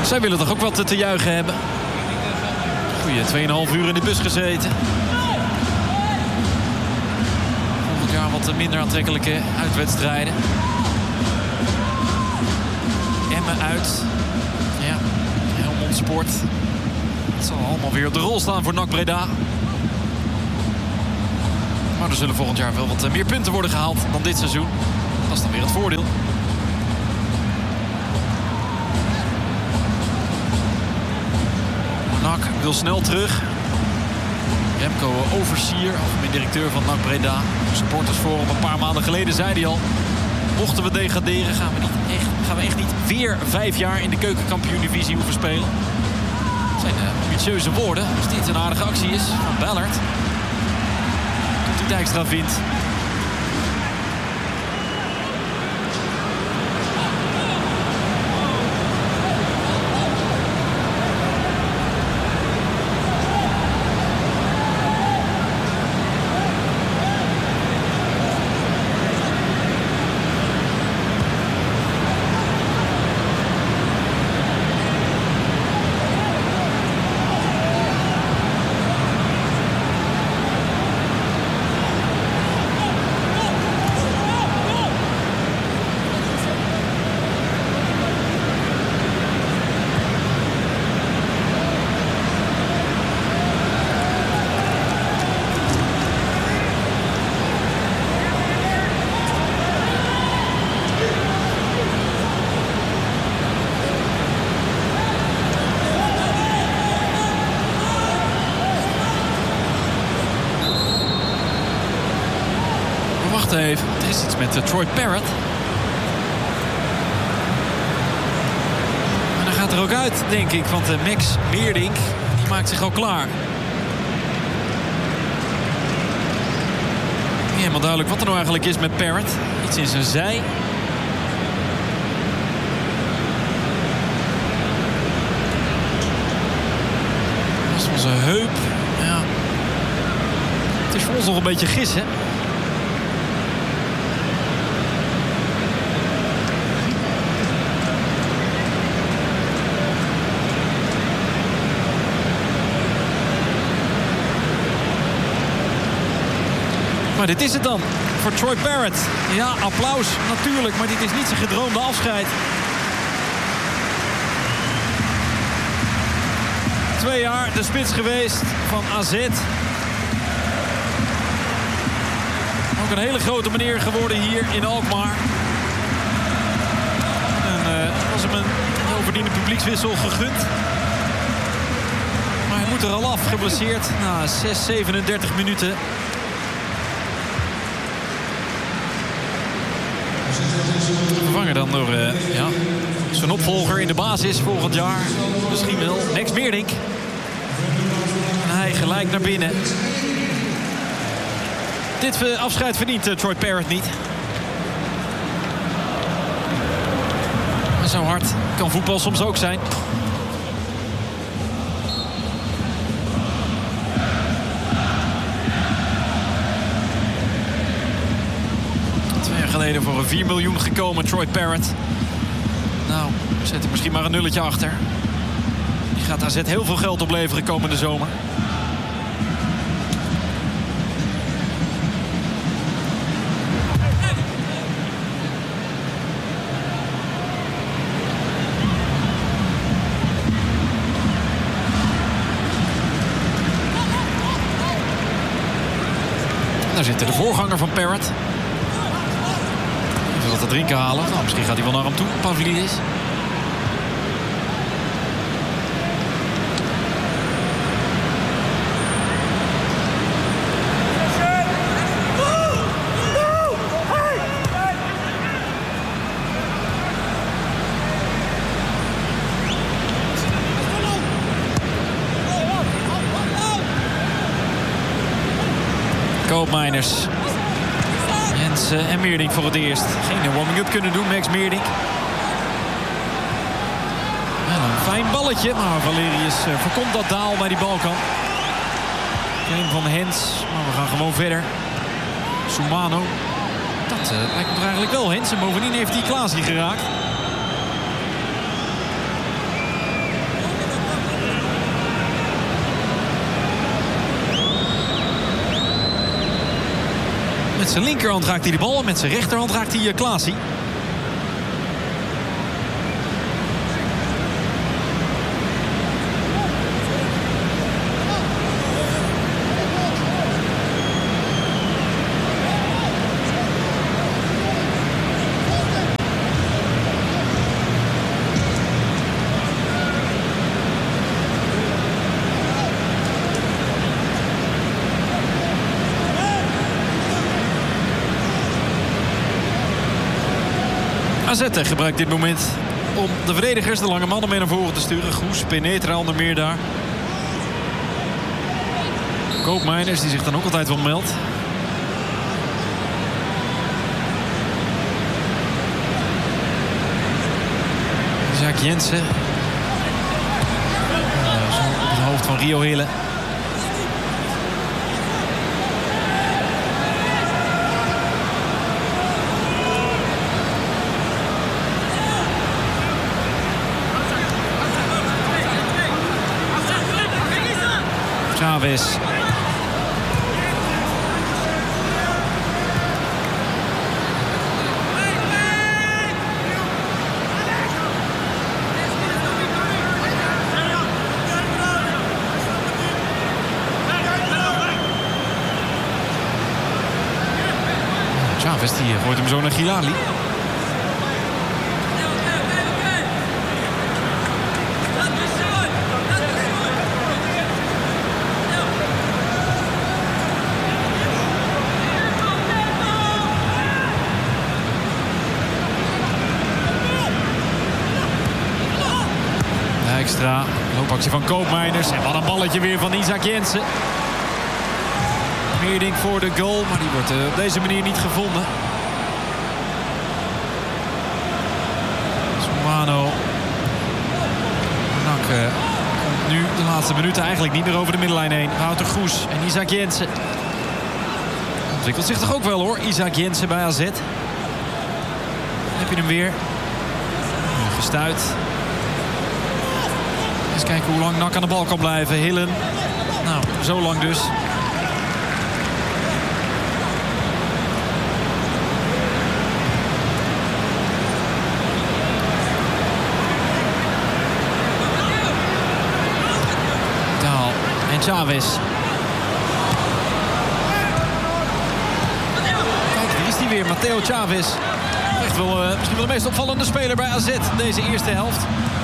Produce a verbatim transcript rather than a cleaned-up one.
Zij willen toch ook wat te juichen hebben. Goeie twee en een half uur in de bus gezeten. Volgend jaar wat minder aantrekkelijke uitwedstrijden. Emmen uit. Ja, Helmond Sport. Het zal allemaal weer op de rol staan voor N A C Breda. Maar er zullen volgend jaar wel wat meer punten worden gehaald dan dit seizoen. Dat is dan weer het voordeel. N A C wil snel terug. Remco Oversier, algemeen directeur van N A C Breda. Supportersforum een paar maanden geleden zei hij al: mochten we degraderen, gaan we, niet echt, gaan we echt niet weer vijf jaar in de keukenkampioen-divisie hoeven spelen. Dat zijn uh, ambitieuze woorden. Als dit een aardige actie is van Ballard. Tot die Dijkstra vindt. Even. Er is iets met uh, Troy Parrott. En dan gaat er ook uit, denk ik. Want uh, Max Meerdink, die maakt zich al klaar. Niet helemaal duidelijk wat er nou eigenlijk is met Parrott. Iets in zijn zij. Dat is van zijn heup. Ja. Het is voor ons nog een beetje gissen. Maar dit is het dan voor Troy Parrott. Ja, applaus natuurlijk, maar dit is niet zijn gedroomde afscheid. Twee jaar de spits geweest van A Z. Ook een hele grote meneer geworden hier in Alkmaar. En uh, was hem een overdiende publiekswissel gegund. Maar hij moet er al af, geblesseerd na zes zevenendertig minuten. Vervangen dan door uh, ja, zijn opvolger in de basis volgend jaar. Misschien wel Max Meerdink. En hij gelijk naar binnen. Dit uh, afscheid verdient uh, Troy Parrott niet. Maar zo hard kan voetbal soms ook zijn. Geleden voor een vier miljoen gekomen Troy Parrott. Nou, zet er misschien maar een nulletje achter. Die gaat A Z heel veel geld opleveren komende zomer. Daar zit de voorganger van Parrott. Wat te drinken halen. Nou, misschien gaat hij wel naar hem toe, Pavlidis. Koopmeiners. En Meerdink voor het eerst. Geen warming-up kunnen doen, Max Meerdink. En een fijn balletje, maar Valerius uh, voorkomt dat Daal bij die balkant. Geen van Hens, maar we gaan gewoon verder. Soumano. Dat uh, lijkt me er eigenlijk wel Hens. En bovendien heeft hij Klaasje geraakt. Met zijn linkerhand raakt hij de bal. En met zijn rechterhand raakt hij uh, Klaasie. A Z gebruikt dit moment om de verdedigers, de lange mannen mee naar voren te sturen. Goes, Penetra onder meer daar. Koopmeiners, die zich dan ook altijd wel meldt. Isaac Jensen. Uh, zo op het hoofd van Rio Hille. Chavez. Chavez die gooit hem zo naar Gilali. Extra loopactie van Koopmeiners. En wat een balletje weer van Isaac Jensen. Meerdink voor de goal, maar die wordt uh, op deze manier niet gevonden. Sumano. Nak uh, komt nu de laatste minuten eigenlijk niet meer over de middenlijn heen. Wouter Goes en Isaac Jensen. Ontwikkelt zich toch ook wel hoor, Isaac Jensen bij A Z. Dan heb je hem weer. Gestuit. Eens kijken hoe lang N A C aan de bal kan blijven. Hillen. Nou, zo lang dus. Taal en Chavez. Kijk, hier is hij weer. Matteo Chavez. Echt wel, uh, misschien wel de meest opvallende speler bij A Z deze eerste helft.